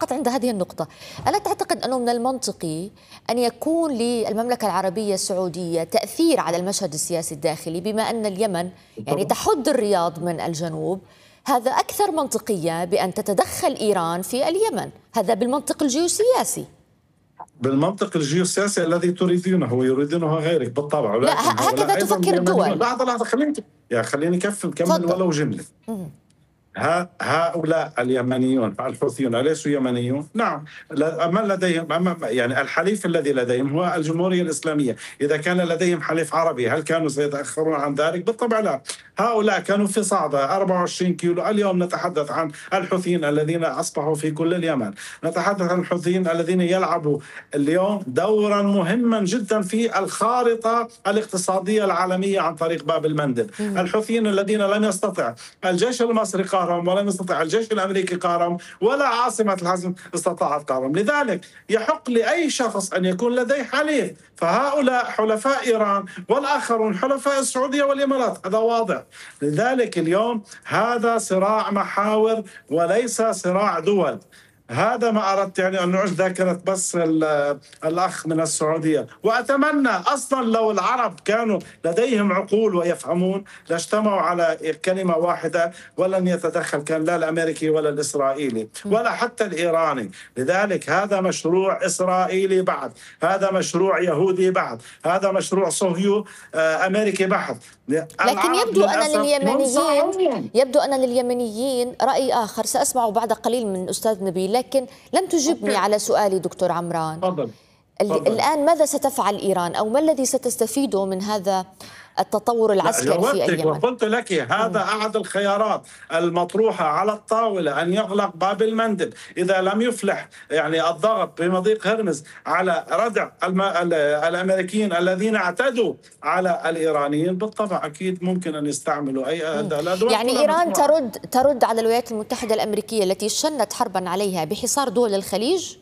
فقط عند هذه النقطة، ألا تعتقد أنه من المنطقي أن يكون للمملكة العربية السعودية تأثير على المشهد السياسي الداخلي، بما أن اليمن يعني تحد الرياض من الجنوب؟ هذا أكثر منطقية بأن تتدخل إيران في اليمن، هذا بالمنطق الجيوسياسي. بالمنطق الجيوسياسي الذي تريدونه ويريدونه غيرك بالطبع، لا هكذا تفكر الدول. لحظة خليني كمل ولو جملة. هؤلاء اليمنيون الحوثيون أليسوا يمنيون؟ نعم، ما لديهم يعني الحليف الذي لديهم هو الجمهورية الإسلامية. إذا كان لديهم حليف عربي هل كانوا سيتأخرون عن ذلك؟ بالطبع لا. هؤلاء كانوا في صعدة 24 كيلو. اليوم نتحدث عن الحوثيين الذين أصبحوا في كل اليمن، نتحدث عن الحوثيين الذين يلعبوا اليوم دورا مهما جدا في الخارطة الاقتصادية العالمية عن طريق باب المندب. الحوثيين الذين لم يستطع الجيش المصري قهرهم، ولم يستطع الجيش الأمريكي قهرهم، ولا عاصمة الحزم استطاعت قهرهم. لذلك يحق لأي شخص أن يكون لديه حليف، فهؤلاء حلفاء إيران والآخرون حلفاء السعودية والإمارات، هذا واضح. لذلك اليوم هذا صراع محاور وليس صراع دول. هذا ما أردت يعني أن نعيد ذاكرة بس الأخ من السعودية. وأتمنى أصلا لو العرب كانوا لديهم عقول ويفهمون لاجتمعوا على كلمة واحدة، ولن يتدخل كان لا الأمريكي ولا الإسرائيلي ولا حتى الإيراني. لذلك هذا مشروع إسرائيلي بعد، هذا مشروع يهودي بعد، هذا مشروع صهيوني أمريكي بعد. لكن يبدو أن لليمنيين رأي آخر، سأسمع بعد قليل من أستاذ نبيل، لكن لم تجبني على سؤالي دكتور عمران. فضل. الآن ماذا ستفعل إيران، أو ما الذي ستستفيده من هذا التطور العسكري في اليمن؟ وقلت لك هذا أحد الخيارات المطروحة على الطاولة، أن يغلق باب المندب إذا لم يفلح يعني الضغط بمضيق هرمز على ردع الأمريكيين الذين اعتدوا على الإيرانيين. بالطبع أكيد ممكن أن يستعملوا أي أدوات. يعني إيران ترد على الولايات المتحدة الأمريكية التي شنت حربا عليها بحصار دول الخليج؟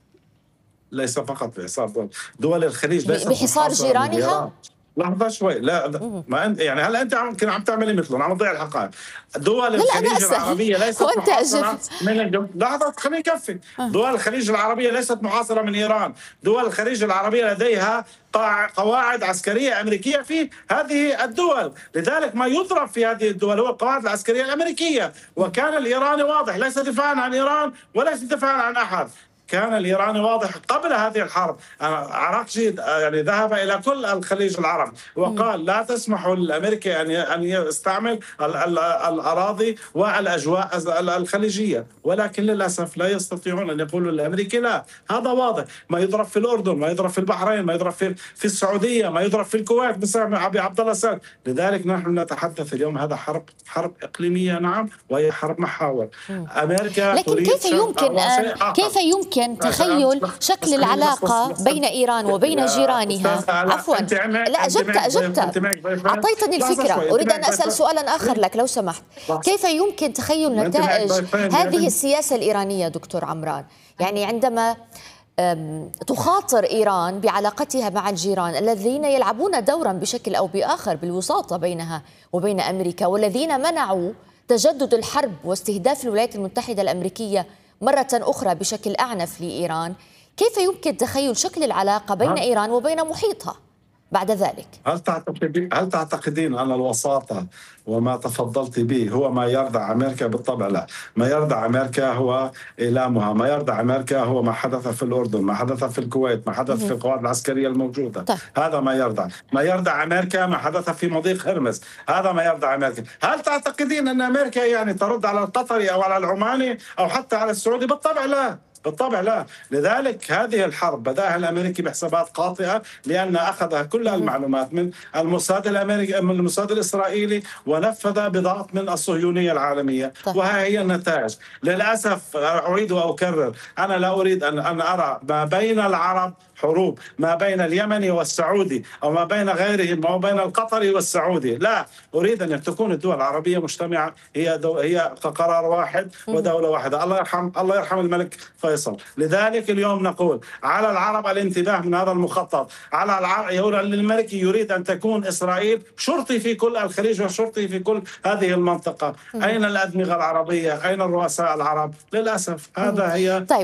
ليس فقط بحصار دول الخليج، ليس بحصار جيرانها. لحظة شوي، لا ما انت يعني هل انت ممكن عم تعملي مثلهم، عم تضيع الحقائق. دول الخليج العربية ليست محاصرة من لحظة خليني كفي. دول الخليج العربية ليست محاصرة من إيران. دول الخليج العربية لديها قواعد عسكرية أمريكية في هذه الدول، لذلك ما يضرب في هذه الدول هو القواعد العسكرية الأمريكية. وكان الإيراني واضح، ليس دفاعا عن إيران وليس دفاعا عن أحد. كان الإيراني واضح قبل هذه الحرب. عراقجي يعني ذهب إلى كل الخليج العربي وقال لا تسمحوا للأمريكي أن يستعمل الأراضي والأجواء الخليجية، ولكن للأسف لا يستطيعون أن يقولوا للأمريكي لا. هذا واضح، ما يضرب في الأردن، ما يضرب في البحرين، ما يضرب في السعودية، ما يضرب في الكويت بسبب عبد الله السعد. لذلك نحن نتحدث اليوم هذا حرب إقليمية، نعم، وهي حرب محاور. أمريكا لكن كيف يمكن تخيل شكل العلاقة بين إيران وبين جيرانها؟ عفوا، لا أجبت أعطيتني الفكرة. أريد أن أسأل سؤالا آخر لك لو سمحت. كيف يمكن تخيل نتائج هذه السياسة الإيرانية دكتور عمران؟ يعني عندما تخاطر إيران بعلاقتها مع الجيران الذين يلعبون دورا بشكل أو بآخر بالوساطة بينها وبين أمريكا، والذين منعوا تجدد الحرب واستهداف الولايات المتحدة الأمريكية مرة أخرى بشكل أعنف لإيران، كيف يمكن تخيل شكل العلاقة بين إيران وبين محيطها بعد ذلك؟ هل تعتقدين أن الوساطة وما تفضلت به هو ما يرضع أمريكا؟ بالطبع لا. ما يرضع أمريكا هو إيلامها، ما يرضع أمريكا هو ما حدث في الأردن، ما حدث في الكويت، ما حدث في القوات العسكرية الموجودة. طيب. هذا ما يرضع أمريكا ما حدث في مضيق هرمز، هذا ما يرضع أمريكا. هل تعتقدين أن أمريكا يعني ترد على القطري أو على العماني أو حتى على السعودي؟ بالطبع لا، بالطبع لا. لذلك هذه الحرب بدأها الأمريكي بحسابات قاطئة، لأن أخذ كل المعلومات من الموساد الأمريكي، من الموساد الإسرائيلي، ونفذ بضغط من الصهيونية العالمية. وها هي النتائج. للأسف أعيد وأكرر، أنا لا أريد أن أرى ما بين العرب حروب، ما بين اليمني والسعودي أو ما بين غيرهم، ما بين القطري والسعودي. لا، أريد أن تكون الدول العربية مجتمعة، هي قرار واحد ودولة واحدة. الله يرحم الملك فيصل. لذلك اليوم نقول على العرب الانتباه من هذا المخطط. على العرب يقول الملكي يريد أن تكون إسرائيل شرطي في كل الخليج وشرطي في كل هذه المنطقة. أين الأدمغة العربية؟ أين الرؤساء العرب؟ للأسف هذا هي